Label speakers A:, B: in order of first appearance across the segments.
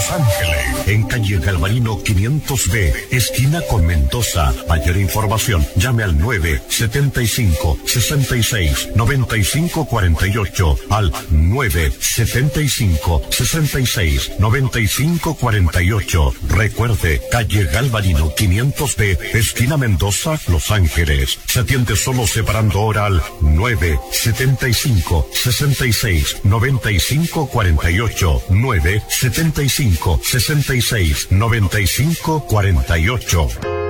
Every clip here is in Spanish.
A: Los Ángeles, en calle Galvarino 500B, esquina con Mendoza. Mayor información, llame al 975-66-9548, al 975-66-9548. Recuerde, calle Galvarino 500B, esquina Mendoza, Los Ángeles. Se atiende solo separando hora al 975-66-9548, 975-66-9548.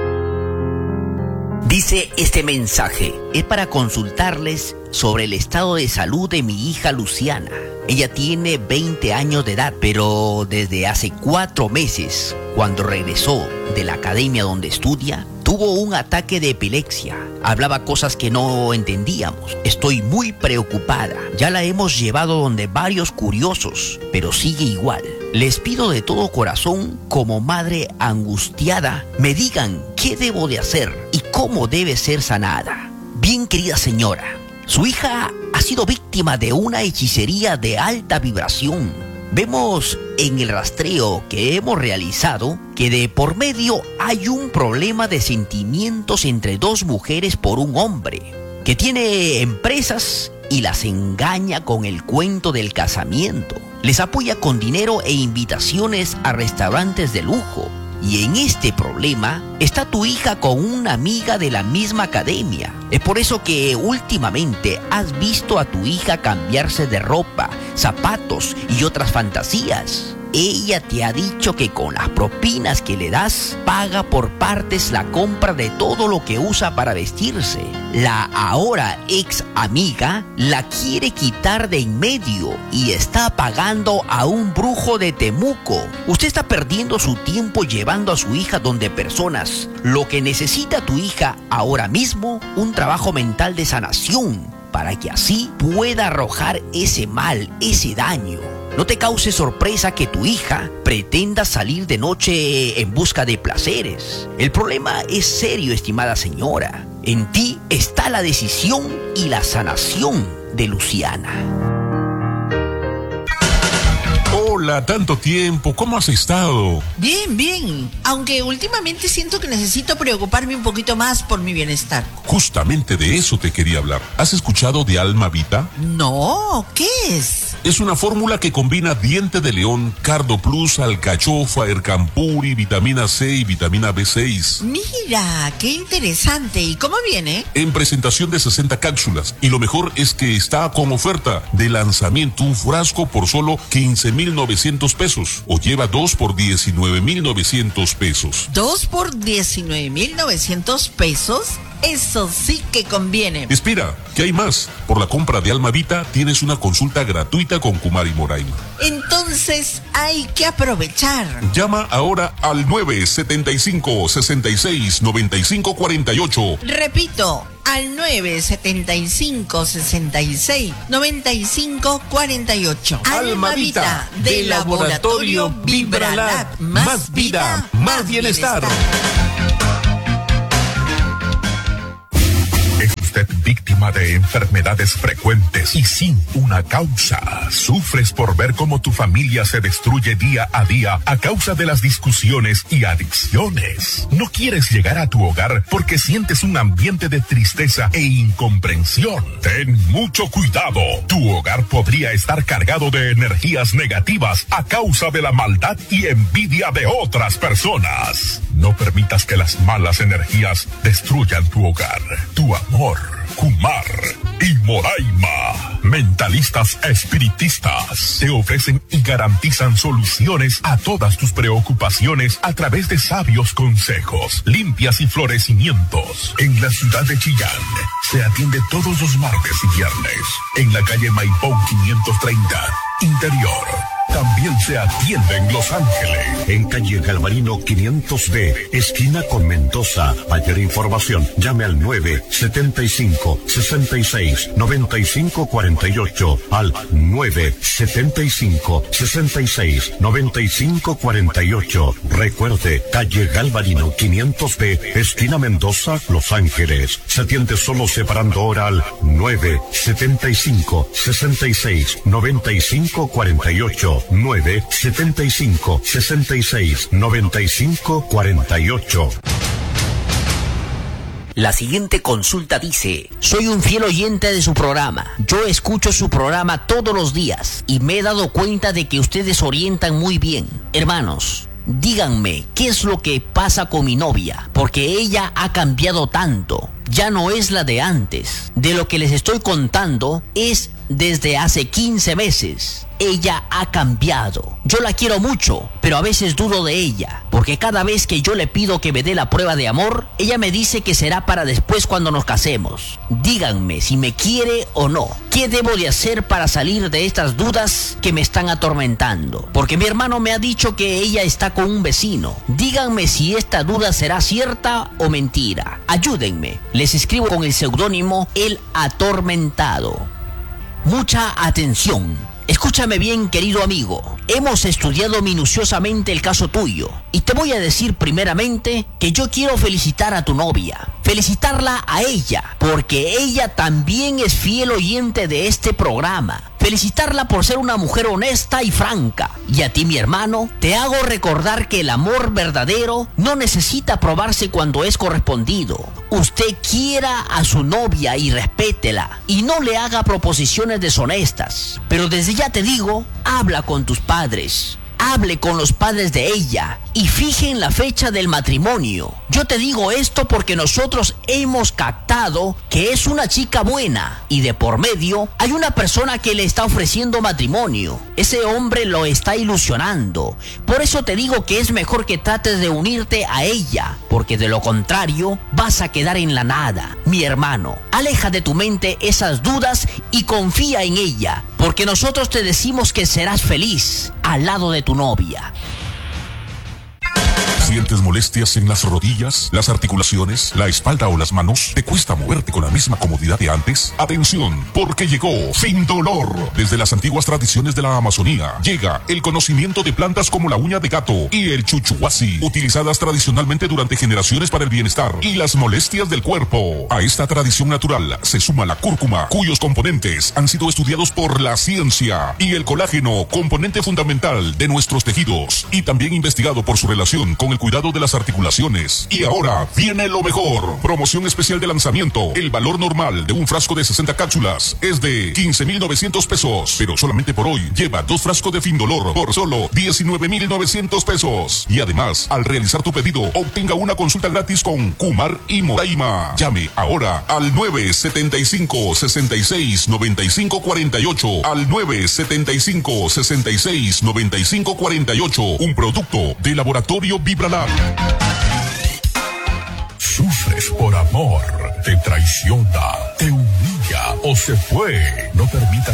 B: Dice este mensaje, es para consultarles sobre el estado de salud de mi hija Luciana. Ella tiene 20 años de edad, pero desde hace 4 meses, cuando regresó de la academia donde estudia, tuvo un ataque de epilepsia. Hablaba cosas que no entendíamos. Estoy muy preocupada. Ya la hemos llevado donde varios curiosos, pero sigue igual. Les pido de todo corazón, como madre angustiada, me digan qué debo de hacer y cómo debe ser sanada. Bien, querida señora, su hija ha sido víctima de una hechicería de alta vibración. Vemos en el rastreo que hemos realizado que de por medio hay un problema de sentimientos entre 2 mujeres por un hombre que tiene empresas y las engaña con el cuento del casamiento. Les apoya con dinero e invitaciones a restaurantes de lujo. Y en este problema está tu hija con una amiga de la misma academia. Es por eso que últimamente has visto a tu hija cambiarse de ropa, zapatos y otras fantasías. Ella te ha dicho que con las propinas que le das, paga por partes la compra de todo lo que usa para vestirse. La ahora ex amiga la quiere quitar de en medio y está pagando a un brujo de Temuco. Usted está perdiendo su tiempo llevando a su hija donde personas. Lo que necesita tu hija ahora mismo, un trabajo mental de sanación, para que así pueda arrojar ese mal, ese daño. No te cause sorpresa que tu hija pretenda salir de noche en busca de placeres. El problema es serio, estimada señora. En ti está la decisión y la sanación de Luciana.
C: Hola, tanto tiempo, ¿cómo has estado?
D: Bien, bien, aunque últimamente siento que necesito preocuparme un poquito más por mi bienestar.
C: Justamente de eso te quería hablar. ¿Has escuchado de Alma Vita?
D: No, ¿qué es?
C: Es una fórmula que combina diente de león, Cardo Plus, alcachofa, ercampuri, vitamina C y vitamina B6.
D: Mira, qué interesante. ¿Y cómo viene?
C: En presentación de 60 cápsulas. Y lo mejor es que está con oferta de lanzamiento, un frasco por solo 15,900 pesos. O lleva 2 por 19,900 pesos.
D: ¿2 por 19,900 pesos? Eso sí que conviene.
C: Espera, que hay más. Por la compra de Alma Vita tienes una consulta gratuita con Kumari Moraima.
D: Entonces hay que aprovechar.
C: Llama ahora al 975-66-9548.
D: Repito, al 975-66-9548.
C: Alma Vita, de Laboratorio Vibralab. Más vida, más bienestar.
A: ¿Usted víctima de enfermedades frecuentes y sin una causa? ¿Sufres por ver cómo tu familia se destruye día a día a causa de las discusiones y adicciones? ¿No quieres llegar a tu hogar porque sientes un ambiente de tristeza e incomprensión? Ten mucho cuidado. Tu hogar podría estar cargado de energías negativas a causa de la maldad y envidia de otras personas. No permitas que las malas energías destruyan tu hogar, tu amor. Kumar y Moraima, mentalistas espiritistas, te ofrecen y garantizan soluciones a todas tus preocupaciones a través de sabios consejos, limpias y florecimientos. En la ciudad de Chillán se atiende todos los martes y viernes en la calle Maipón 530, interior. También se atiende en Los Ángeles, en calle Galvarino 500B, esquina con Mendoza. Mayor información, llame al 975-66-9548, al 975-66-9548. Recuerde, calle Galvarino 500B, esquina Mendoza, Los Ángeles. Se atiende solo separando hora al 975-66-9548.
E: 975-66-95-48.
B: La siguiente consulta dice: soy un fiel oyente de su programa. Yo escucho su programa todos los días y me he dado cuenta de que ustedes orientan muy bien. Hermanos, díganme, ¿qué es lo que pasa con mi novia? Porque ella ha cambiado tanto. Ya no es la de antes. De lo que les estoy contando es desde hace 15 meses. Ella ha cambiado. Yo la quiero mucho, pero a veces dudo de ella, porque cada vez que yo le pido que me dé la prueba de amor, ella me dice que será para después cuando nos casemos. Díganme si me quiere o no. ¿Qué debo de hacer para salir de estas dudas que me están atormentando? Porque mi hermano me ha dicho que ella está con un vecino. Díganme si esta duda será cierta o mentira. Ayúdenme. Les escribo con el seudónimo El Atormentado. Mucha atención. Escúchame bien, querido amigo. Hemos estudiado minuciosamente el caso tuyo y te voy a decir primeramente que yo quiero felicitar a tu novia. Felicitarla a ella, porque ella también es fiel oyente de este programa. Felicitarla por ser una mujer honesta y franca. Y a ti, mi hermano, te hago recordar que el amor verdadero no necesita probarse cuando es correspondido. Usted quiera a su novia y respétela, y no le haga proposiciones deshonestas. Pero desde ya te digo, habla con tus padres. Hable con los padres de ella y fijen la fecha del matrimonio. Yo te digo esto porque nosotros hemos captado que es una chica buena y de por medio hay una persona que le está ofreciendo matrimonio. Ese hombre lo está ilusionando. Por eso te digo que es mejor que trates de unirte a ella, porque de lo contrario vas a quedar en la nada. Mi hermano, aleja de tu mente esas dudas y confía en ella, porque nosotros te decimos que serás feliz al lado de tu novia.
C: ¿Sientes molestias en las rodillas, las articulaciones, la espalda o las manos? ¿Te cuesta moverte con la misma comodidad de antes? Atención, porque llegó Findolor. Desde las antiguas tradiciones de la Amazonía llega el conocimiento de plantas como la uña de gato y el chuchuhuasi, utilizadas tradicionalmente durante generaciones para el bienestar y las molestias del cuerpo. A esta tradición natural se suma la cúrcuma, cuyos componentes han sido estudiados por la ciencia, y el colágeno, componente fundamental de nuestros tejidos, y también investigado por su relación con el cuidado de las articulaciones. Y ahora viene lo mejor. Promoción especial de lanzamiento. El valor normal de un frasco de 60 cápsulas es de 15,900 pesos. Pero solamente por hoy lleva 2 frascos de Findolor por solo 19,900 pesos. Y además, al realizar tu pedido, obtenga una consulta gratis con Kumar y Moraima. Llame ahora al 975-66-9548. Al 975-66-9548. Un producto de Laboratorio Vibralar.
A: Sufres por amor, te traiciona, te humilla o se fue. No permitas